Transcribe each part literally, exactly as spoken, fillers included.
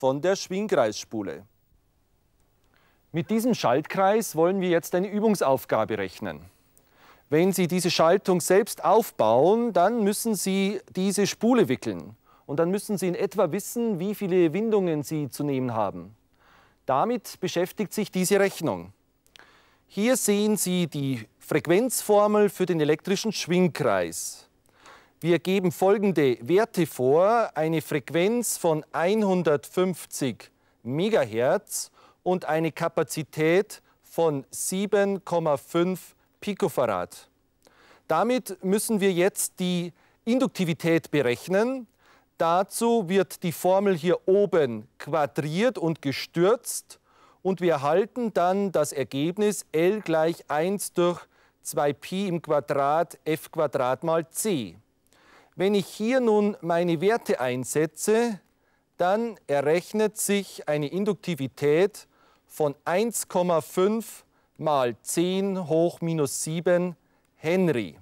von der Schwingkreisspule. Mit diesem Schaltkreis wollen wir jetzt eine Übungsaufgabe rechnen. Wenn Sie diese Schaltung selbst aufbauen, dann müssen Sie diese Spule wickeln. Und dann müssen Sie in etwa wissen, wie viele Windungen Sie zu nehmen haben. Damit beschäftigt sich diese Rechnung. Hier sehen Sie die Frequenzformel für den elektrischen Schwingkreis. Wir geben folgende Werte vor: eine Frequenz von hundertfünfzig Megahertz und eine Kapazität von sieben Komma fünf Picofarad. Damit müssen wir jetzt die Induktivität berechnen. Dazu wird die Formel hier oben quadriert und gestürzt und wir erhalten dann das Ergebnis L gleich eins durch zwei Pi im Quadrat f Quadrat mal c. Wenn ich hier nun meine Werte einsetze, dann errechnet sich eine Induktivität von eins Komma fünf mal zehn hoch minus sieben Henry.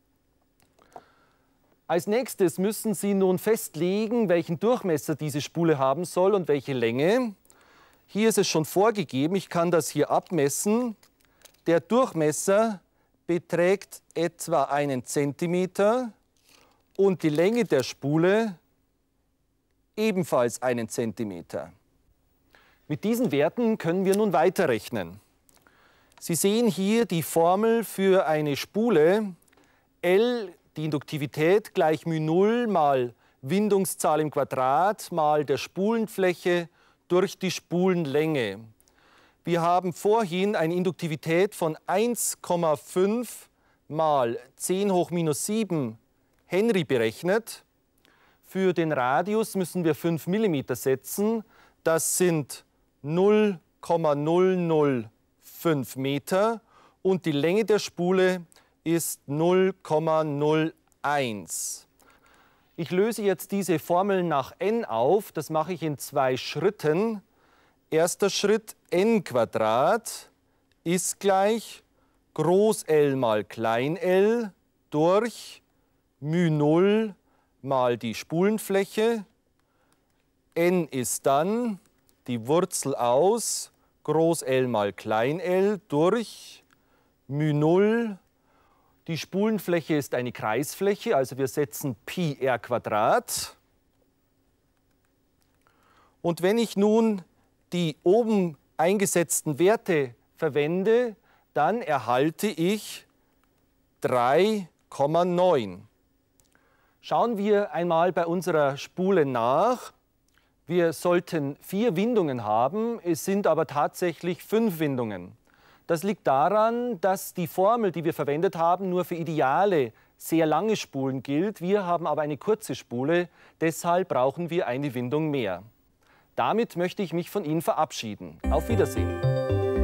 Als nächstes müssen Sie nun festlegen, welchen Durchmesser diese Spule haben soll und welche Länge. Hier ist es schon vorgegeben, ich kann das hier abmessen. Der Durchmesser beträgt etwa einen Zentimeter und die Länge der Spule ebenfalls einen Zentimeter. Mit diesen Werten können wir nun weiterrechnen. Sie sehen hier die Formel für eine Spule. L, die Induktivität, gleich μ null mal Windungszahl im Quadrat mal der Spulenfläche durch die Spulenlänge. Wir haben vorhin eine Induktivität von eins Komma fünf mal zehn hoch minus sieben Henry berechnet. Für den Radius müssen wir fünf Millimeter setzen. Das sind null Komma null null fünf Meter und die Länge der Spule ist null Komma null eins. Ich löse jetzt diese Formel nach n auf. Das mache ich in zwei Schritten. Erster Schritt: n Quadrat ist gleich Groß L mal Klein l durch μ null mal die Spulenfläche. N ist dann die Wurzel aus Groß L mal Klein l durch μ null. Die Spulenfläche ist eine Kreisfläche, also wir setzen Pi r Quadrat. Und wenn ich nun die oben eingesetzten Werte verwende, dann erhalte ich drei Komma neun. Schauen wir einmal bei unserer Spule nach. Wir sollten vier Windungen haben, es sind aber tatsächlich fünf Windungen. Das liegt daran, dass die Formel, die wir verwendet haben, nur für ideale, sehr lange Spulen gilt. Wir haben aber eine kurze Spule, deshalb brauchen wir eine Windung mehr. Damit möchte ich mich von Ihnen verabschieden. Auf Wiedersehen.